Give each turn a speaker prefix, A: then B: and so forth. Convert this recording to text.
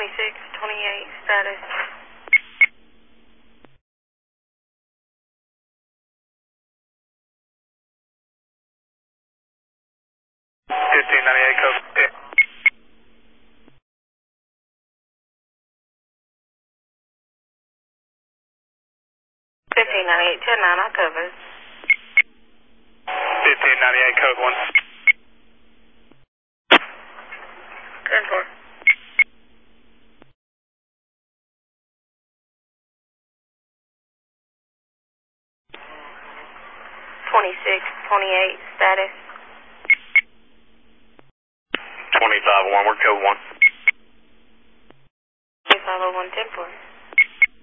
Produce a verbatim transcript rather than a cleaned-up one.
A: twenty-six twenty-eight status.
B: fifteen ninety-eight code.
A: fifteen ninety-eight ten nine, I covered.
B: fifteen ninety-eight code one.
A: ten four. twenty-six twenty-eight status.
B: twenty-five oh one, we're code one.
A: twenty-five oh one ten four.